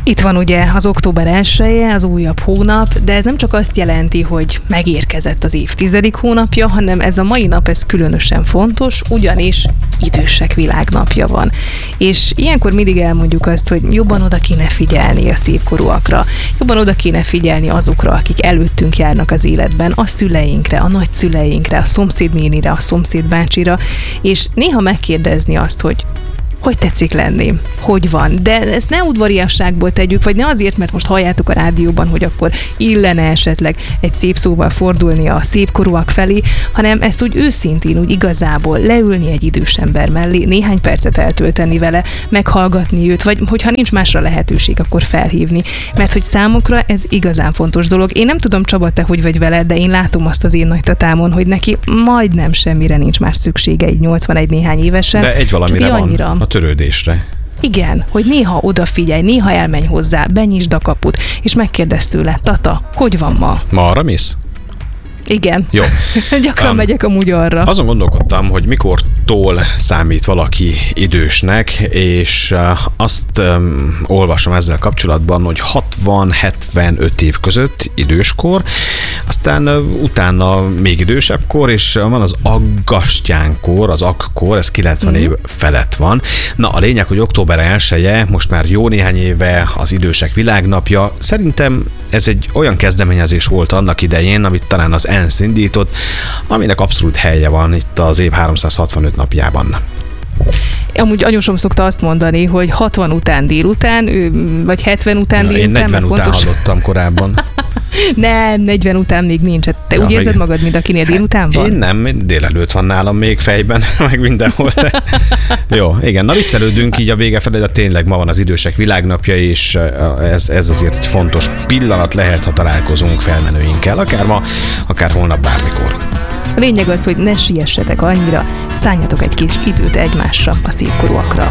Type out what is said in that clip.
Itt van ugye az október 1-je, az újabb hónap, de ez nem csak azt jelenti, hogy megérkezett az év 10. hónapja, hanem ez a mai nap, ez különösen fontos, ugyanis idősek világnapja van. És ilyenkor mindig elmondjuk azt, hogy jobban oda kéne figyelni a szépkorúakra, jobban oda kéne figyelni azokra, akik előttünk járnak az életben, a szüleinkre, a nagyszüleinkre, a szomszédnénire, a szomszédbácsira, és néha megkérdezni azt, hogy tetszik lenni? Hogy van? De ezt ne udvariasságból tegyük, vagy ne azért, mert most halljátok a rádióban, hogy akkor illene esetleg egy szép szóval fordulni a szépkorúak felé, hanem ezt úgy őszintén, úgy igazából leülni egy idős ember mellé, néhány percet eltölteni vele, meghallgatni őt, vagy hogyha nincs másra lehetőség, akkor felhívni. Mert hogy számukra ez igazán fontos dolog. Én nem tudom, Csaba, te hogy vagy vele, de én látom azt az én nagytatámon, hogy neki majdnem semmire nincs más szüksége, így 81 néhány évesen. De egy valamire van. Annyira... A törődésre. Igen, hogy néha odafigyelj, néha elmenj hozzá, benyisd a kaput, és megkérdezz tőle, Tata, hogy van ma? Ma arra mész? Igen. Jó. Gyakran megyek amúgy arra. Azon gondolkodtam, hogy mikortól számít valaki idősnek, és azt olvasom ezzel kapcsolatban, hogy 60-75 év között időskor, aztán utána még idősebb kor, és van az aggastyánkor, az akkor, ez 90 év felett van. Na, a lényeg, hogy október 1-je, most már jó néhány éve az idősek világnapja. Szerintem ez egy olyan kezdeményezés volt annak idején, amit talán az ENSZ indított, aminek abszolút helye van itt az év 365 napjában. Amúgy anyósom szokta azt mondani, hogy 60 után délután, vagy 70 után délután. Én 40 után hallottam korábban. Nem, 40 után még nincs. Te úgy érzed magad, mint akinél délután van? Én nem, délelőtt van nálam még fejben, meg mindenhol. Jó, igen, na viccelődünk így a vége felé, de tényleg ma van az idősek világnapja, és ez azért egy fontos pillanat lehet, ha találkozunk felmenőinkkel, akár ma, akár holnap, bármikor. A lényeg az, hogy ne siessetek annyira, szálljatok egy kis időt egymásra, a szépkorúakra.